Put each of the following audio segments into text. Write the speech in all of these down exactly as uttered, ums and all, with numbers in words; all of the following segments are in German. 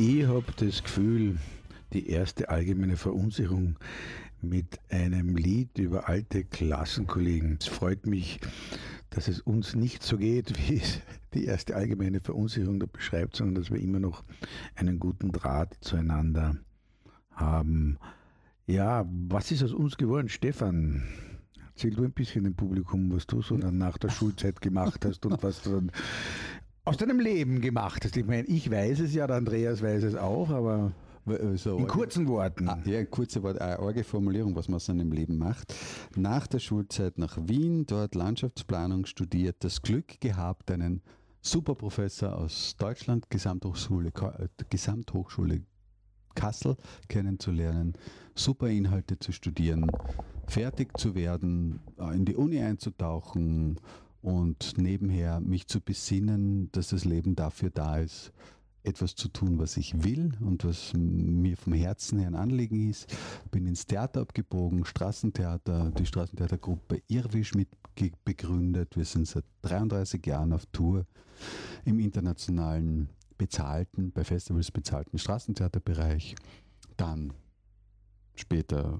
Ich habe das Gefühl, die erste allgemeine Verunsicherung mit einem Lied über alte Klassenkollegen. Es freut mich, dass es uns nicht so geht, wie es die erste allgemeine Verunsicherung da beschreibt, sondern dass wir immer noch einen guten Draht zueinander haben. Ja, was ist aus uns geworden, Stefan? Erzähl du ein bisschen dem Publikum, was du so dann nach der Schulzeit gemacht hast und was du dann aus deinem Leben gemacht hast. Ich meine, ich weiß es ja, der Andreas weiß es auch, aber so, in kurzen Worten. Ah, ja, in kurzen Worten, eine arge Formulierung, was man aus seinem Leben macht. Nach der Schulzeit nach Wien, dort Landschaftsplanung studiert, das Glück gehabt, einen Superprofessor aus Deutschland, Gesamthochschule, Gesamthochschule Kassel kennenzulernen, super Inhalte zu studieren, fertig zu werden, in die Uni einzutauchen und nebenher mich zu besinnen, dass das Leben dafür da ist, etwas zu tun, was ich will und was mir vom Herzen her ein Anliegen ist. Bin ins Theater abgebogen, Straßentheater, die Straßentheatergruppe Irrwisch mit begründet. Wir sind seit dreiunddreißig Jahren auf Tour im internationalen bezahlten, bei Festivals bezahlten Straßentheaterbereich. Dann später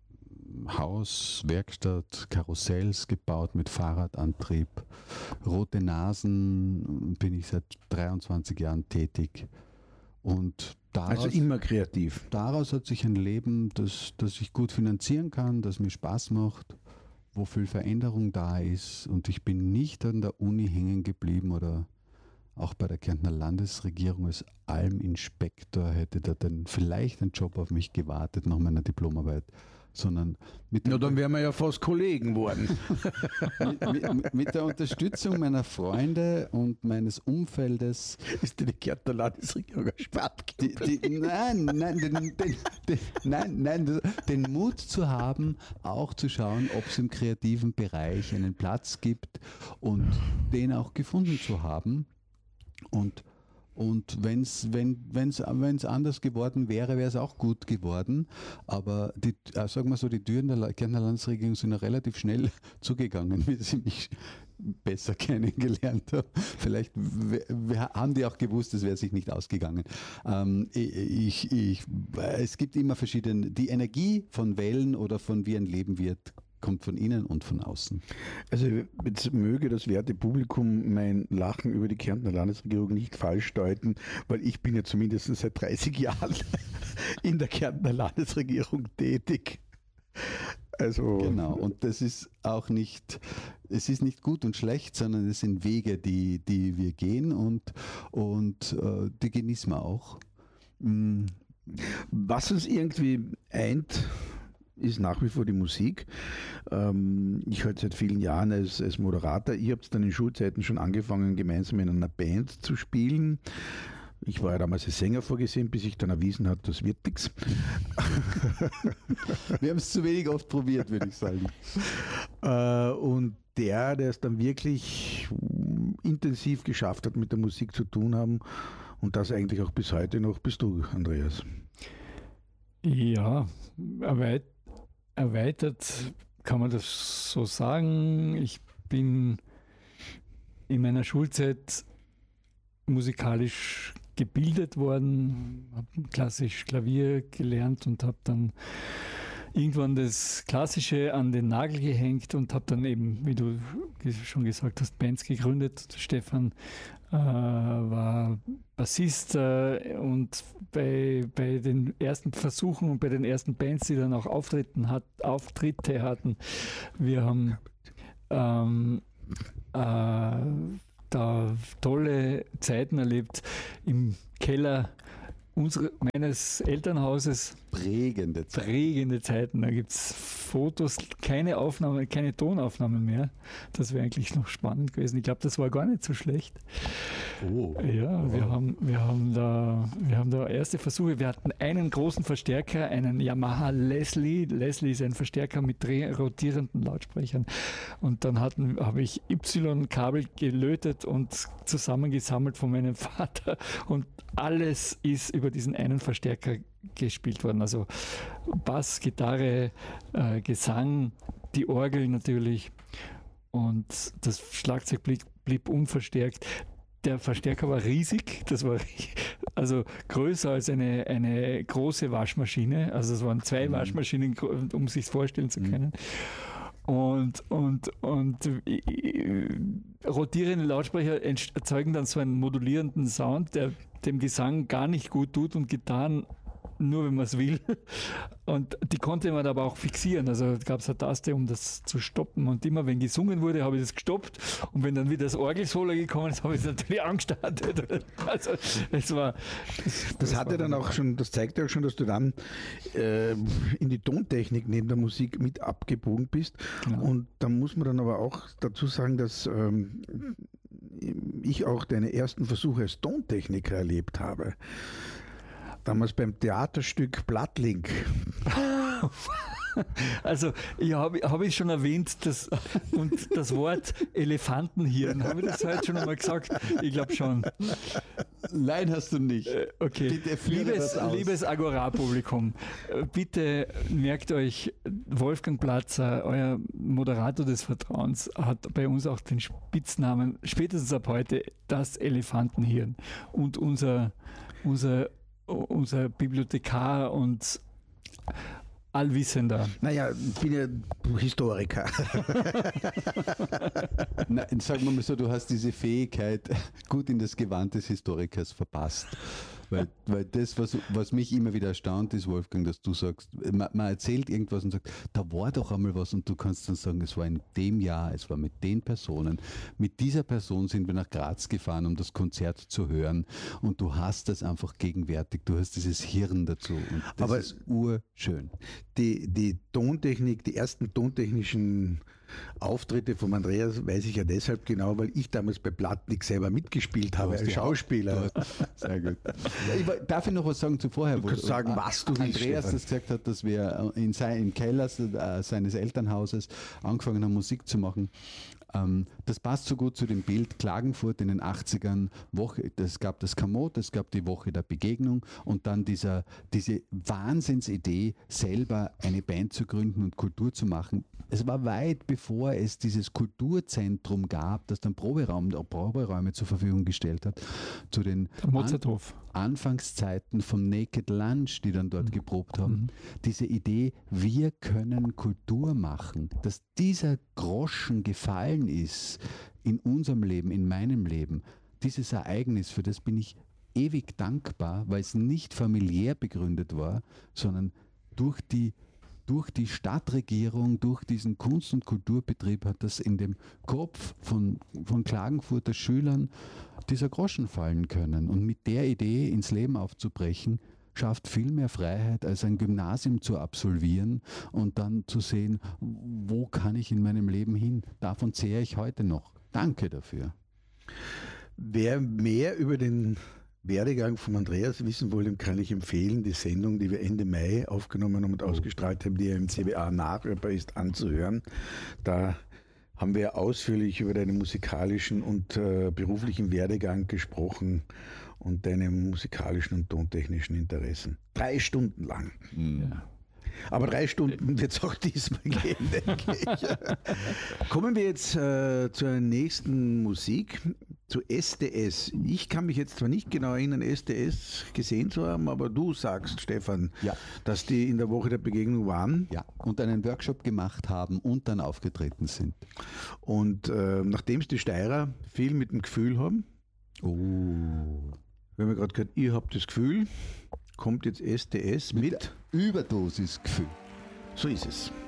Haus, Werkstatt, Karussells gebaut mit Fahrradantrieb. Rote Nasen bin ich seit dreiundzwanzig Jahren tätig. Und daraus, also immer kreativ. Daraus hat sich ein Leben, das, das ich gut finanzieren kann, das mir Spaß macht, wo viel Veränderung da ist. Und ich bin nicht an der Uni hängen geblieben oder auch bei der Kärntner Landesregierung als Alminspektor hätte da dann vielleicht ein Job auf mich gewartet nach meiner Diplomarbeit, sondern mit ja, dann wären wir ja fast Kollegen geworden. mit, mit, mit der Unterstützung meiner Freunde und meines Umfeldes. Ist dir die Kärntner Landesregierung erspart? Die, die, nein, nein, den, den, den, nein, nein, den Mut zu haben, auch zu schauen, ob es im kreativen Bereich einen Platz gibt und den auch gefunden zu haben. Und, und wenn's, wenn es wenn's anders geworden wäre, wäre es auch gut geworden. Aber die, äh, sagen wir so, die Türen der Kärntner Landesregierung sind noch relativ schnell zugegangen, wie sie mich besser kennengelernt haben. Vielleicht w- w- haben die auch gewusst, es wäre sich nicht ausgegangen. Ähm, ich, ich, es gibt immer verschiedene, die Energie von Wellen oder von wie ein Leben wird, kommt von innen und von außen. Also jetzt möge das werte Publikum mein Lachen über die Kärntner Landesregierung nicht falsch deuten, weil ich bin ja zumindest seit dreißig Jahren in der Kärntner Landesregierung tätig. Also genau, und das ist auch nicht, es ist nicht gut und schlecht, sondern es sind Wege, die, die wir gehen und, und äh, die genießen wir auch. Mhm. Was uns irgendwie eint, ist nach wie vor die Musik. Ähm, ich halte seit vielen Jahren als, als Moderator. Ich habe dann in Schulzeiten schon angefangen, gemeinsam in einer Band zu spielen. Ich war ja damals als Sänger vorgesehen, bis ich dann erwiesen hat, das wird nichts. Wir haben es zu wenig oft probiert, würde ich sagen. Äh, und der, der es dann wirklich intensiv geschafft hat, mit der Musik zu tun haben und das eigentlich auch bis heute noch, bist du, Andreas. Ja, erweit- erweitert kann man das so sagen. Ich bin in meiner Schulzeit musikalisch gebildet worden, habe klassisch Klavier gelernt und habe dann irgendwann das Klassische an den Nagel gehängt und habe dann eben, wie du schon gesagt hast, Bands gegründet. Stefan äh, war Bassist äh, und bei, bei den ersten Versuchen und bei den ersten Bands, die dann auch Auftritten hat, Auftritte hatten, wir haben ähm, äh, da tolle Zeiten erlebt im Keller unsere, meines Elternhauses. Prägende Zeiten. Prägende Zeiten. Da gibt es Fotos, keine Aufnahmen, keine Tonaufnahmen mehr. Das wäre eigentlich noch spannend gewesen. Ich glaube, das war gar nicht so schlecht. Oh. Ja, oh. wir haben, wir haben da, wir haben da erste Versuche. Wir hatten einen großen Verstärker, einen Yamaha Leslie. Leslie ist ein Verstärker mit dreh- rotierenden Lautsprechern. Und dann hatten, habe ich Y-Kabel gelötet und zusammengesammelt von meinem Vater. Und alles ist über diesen einen Verstärker gespielt worden. Also Bass, Gitarre, äh, Gesang, die Orgel natürlich. Und das Schlagzeug blieb, blieb unverstärkt. Der Verstärker war riesig, das war also größer als eine, eine große Waschmaschine. Also es waren zwei mhm. Waschmaschinen, um sich vorstellen zu können. Mhm. Und, und, und äh, rotierende Lautsprecher erzeugen dann so einen modulierenden Sound, der dem Gesang gar nicht gut tut und Gitarren nur, wenn man es will. Und die konnte man aber auch fixieren. Also gab es eine Taste, um das zu stoppen. Und immer, wenn gesungen wurde, habe ich das gestoppt. Und wenn dann wieder das Orgelsolo gekommen ist, habe ich es natürlich angestartet. Also es war... Das, das hatte dann auch schon, das zeigt ja auch schon, dass du dann äh, in die Tontechnik neben der Musik mit abgebogen bist. Genau. Und da muss man dann aber auch dazu sagen, dass ähm, ich auch deine ersten Versuche als Tontechniker erlebt habe. Damals beim Theaterstück Blattling. Also, ja, habe hab ich schon erwähnt, das, und das Wort Elefantenhirn, habe ich das heute schon einmal gesagt? Ich glaube schon. Nein, hast du nicht. Okay. Bitte liebes, liebes Agora-Publikum, bitte merkt euch, Wolfgang Platzer, euer Moderator des Vertrauens, hat bei uns auch den Spitznamen, spätestens ab heute, das Elefantenhirn. Und unser, unser unser Bibliothekar und Allwissender. Naja, ich bin ja Historiker. Na, sagen wir mal so, du hast diese Fähigkeit gut in das Gewand des Historikers verpasst. Weil, weil das, was, was mich immer wieder erstaunt ist, Wolfgang, dass du sagst, man, man erzählt irgendwas und sagt, da war doch einmal was und du kannst dann sagen, es war in dem Jahr, es war mit den Personen. Mit dieser Person sind wir nach Graz gefahren, um das Konzert zu hören und du hast das einfach gegenwärtig, du hast dieses Hirn dazu und das Aber ist urschön. Die, die Tontechnik, die ersten tontechnischen Auftritte von Andreas weiß ich ja deshalb genau, weil ich damals bei Blattling selber mitgespielt habe als Schauspieler. Sehr gut. Ich, darf ich noch was sagen zu vorher? Du kannst sagen, was du willst. Andreas das gesagt hat, dass wir in sein, im Keller seines Elternhauses angefangen haben, Musik zu machen. Das passt so gut zu dem Bild Klagenfurt in den achtzigern. Woche, es gab das Kamot, es gab die Woche der Begegnung und dann dieser, diese Wahnsinnsidee, selber eine Band zu gründen und Kultur zu machen. Es war weit bevor es dieses Kulturzentrum gab, das dann Proberaum, Proberäume zur Verfügung gestellt hat, zu den Mozarthof. An Anfangszeiten von Naked Lunch, die dann dort mhm. geprobt haben. Mhm. Diese Idee, wir können Kultur machen, dass dieser Groschen gefallen ist in unserem Leben, in meinem Leben, dieses Ereignis, für das bin ich ewig dankbar, weil es nicht familiär begründet war, sondern durch die Durch die Stadtregierung, durch diesen Kunst- und Kulturbetrieb hat das in dem Kopf von, von Klagenfurter Schülern dieser Groschen fallen können. Und mit der Idee ins Leben aufzubrechen, schafft viel mehr Freiheit, als ein Gymnasium zu absolvieren und dann zu sehen, wo kann ich in meinem Leben hin. Davon zehre ich heute noch. Danke dafür. Wer mehr über den Werdegang von Andreas wissen wollen, kann ich empfehlen, die Sendung, die wir Ende Mai aufgenommen und ausgestrahlt haben, die ja im C B A nachhörbar ist, anzuhören. Da haben wir ausführlich über deinen musikalischen und äh, beruflichen Werdegang gesprochen und deine musikalischen und tontechnischen Interessen. Drei Stunden lang. Mhm. Ja. Aber drei Stunden wird es auch diesmal gehen, denke ich. Kommen wir jetzt äh, zur nächsten Musik, zu S D S. Ich kann mich jetzt zwar nicht genau erinnern, S D S gesehen zu haben, aber du sagst, Stefan, ja, dass die in der Woche der Begegnung waren. Ja, und einen Workshop gemacht haben und dann aufgetreten sind. Und äh, nachdem es die Steirer viel mit dem Gefühl haben, oh. wir haben ja gerade gehört, ihr habt das Gefühl, kommt jetzt S D S mit, mit Überdosis Gefühl. So ist es.